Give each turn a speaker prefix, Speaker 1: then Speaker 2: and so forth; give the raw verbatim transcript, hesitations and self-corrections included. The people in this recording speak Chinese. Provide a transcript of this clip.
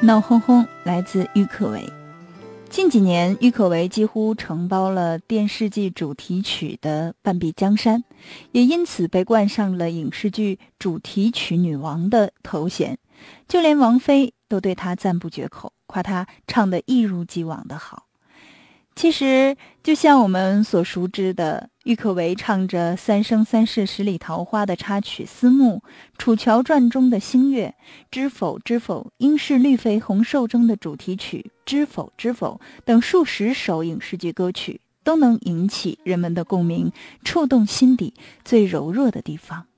Speaker 1: 闹哄哄来自郁可唯。近几年，郁可唯几乎承包了电视剧主题曲的半壁江山，也因此被冠上了影视剧主题曲女王的头衔。就连王菲都对她赞不绝口，夸她唱得一如既往的好。其实就像我们所熟知的，郁可唯唱着《三生三世十里桃花》的插曲《思慕》，《楚乔传》中的星月，《知否知否》应是绿肥红瘦中的主题曲《知否知否》等数十首影视剧歌曲，都能引起人们的共鸣，触动心底最柔弱的地方。